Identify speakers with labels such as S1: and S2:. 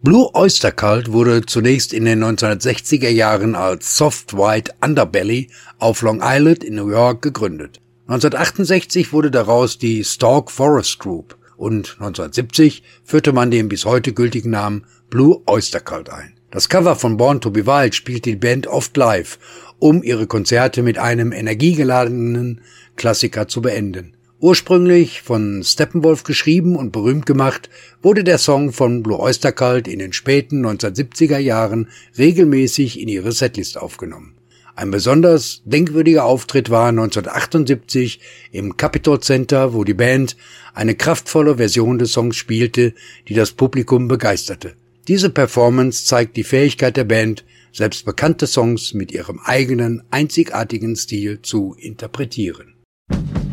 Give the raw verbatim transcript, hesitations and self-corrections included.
S1: Blue Oyster Cult wurde zunächst in den neunzehnhundertsechziger Jahren als Soft White Underbelly auf Long Island in New York gegründet. neunzehnhundertachtundsechzig wurde daraus die Stork Forest Group und neunzehnhundertsiebzig führte man den bis heute gültigen Namen Blue Oyster Cult ein. Das Cover von Born to be Wild spielte die Band oft live, um ihre Konzerte mit einem energiegeladenen Klassiker zu beenden. Ursprünglich von Steppenwolf geschrieben und berühmt gemacht, wurde der Song von Blue Oyster Cult in den späten neunzehnhundertsiebziger Jahren regelmäßig in ihre Setlist aufgenommen. Ein besonders denkwürdiger Auftritt war neunzehnhundertachtundsiebzig im Capitol Center, wo die Band eine kraftvolle Version des Songs spielte, die das Publikum begeisterte. Diese Performance zeigt die Fähigkeit der Band, selbst bekannte Songs mit ihrem eigenen, einzigartigen Stil zu interpretieren.